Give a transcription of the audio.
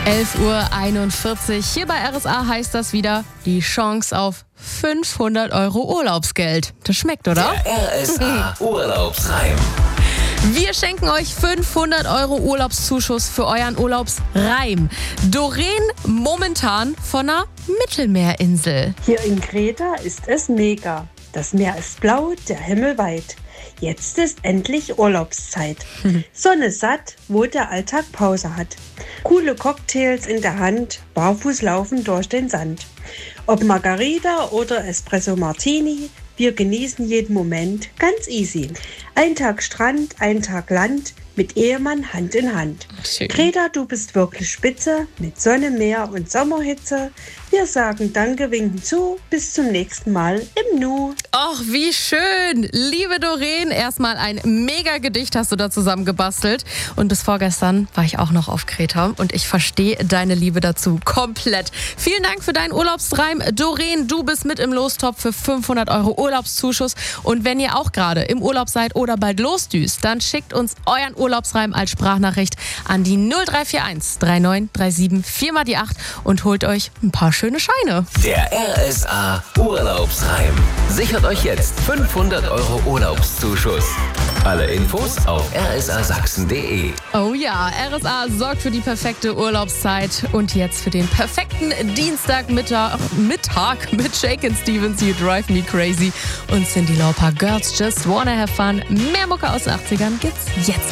11:41 Uhr. Hier bei RSA heißt das wieder die Chance auf 500 € Urlaubsgeld. Das schmeckt, oder? Der RSA Urlaubsreim. Wir schenken euch 500 € Urlaubszuschuss für euren Urlaubsreim. Doreen momentan von einer Mittelmeerinsel. Hier in Kreta ist es mega. Das Meer ist blau, der Himmel weit. Jetzt ist endlich Urlaubszeit. Sonne satt, wo der Alltag Pause hat. Coole Cocktails in der Hand, barfuß laufen durch den Sand. Ob Margarita oder Espresso Martini, wir genießen jeden Moment ganz easy. Ein Tag Strand, ein Tag Land, mit Ehemann Hand in Hand. Schön. Greta, du bist wirklich spitze, mit Sonne, Meer und Sommerhitze. Wir sagen Danke, winken zu, bis zum nächsten Mal im Nu. Och, wie schön. Liebe Doreen, erstmal ein Mega-Gedicht hast du da zusammen gebastelt. Und bis vorgestern war ich auch noch auf Kreta und ich verstehe deine Liebe dazu komplett. Vielen Dank für deinen Urlaubsreim. Doreen, du bist mit im Lostopf für 500 € Urlaubszuschuss. Und wenn ihr auch gerade im Urlaub seid oder bald losdüst, dann schickt uns euren Urlaubsreim als Sprachnachricht an die 0341 3937 4 die 8 und holt euch ein paar schöne Scheine. Der RSA Urlaubsreim. Sichert euch jetzt 500 € Urlaubszuschuss. Alle Infos auf rsasachsen.de. Oh ja, RSA sorgt für die perfekte Urlaubszeit und jetzt für den perfekten Dienstagmittag mit Shakin' Stevens, You Drive Me Crazy und Cyndi Lauper, Girls Just Wanna Have Fun. Mehr Mucke aus den 80ern gibt's jetzt.